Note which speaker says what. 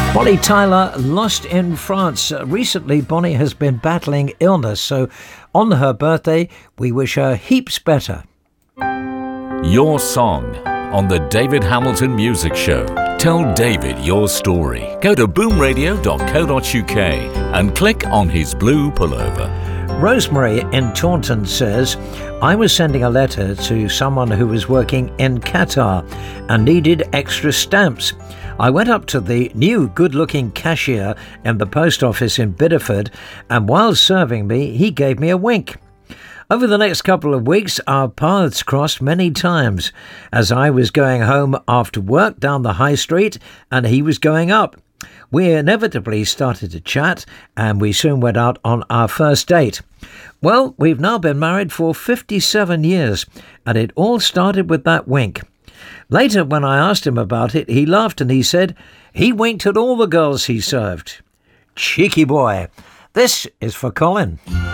Speaker 1: Bonnie Tyler, Lost in France. Recently, Bonnie has been battling illness, so on her birthday, we wish her heaps better.
Speaker 2: Your song on the David Hamilton Music Show. Tell David your story. Go to boomradio.co.uk and click on his blue pullover.
Speaker 1: Rosemary in Taunton says, I was sending a letter to someone who was working in Qatar and needed extra stamps. I went up to the new good-looking cashier in the post office in Bideford, and while serving me, he gave me a wink. Over the next couple of weeks, our paths crossed many times, as I was going home after work down the high street and he was going up. We inevitably started to chat, and we soon went out on our first date. Well, we've now been married for 57 years, and it all started with that wink. Later, when I asked him about it, he laughed and he said he winked at all the girls he served. Cheeky boy. This is for Colin.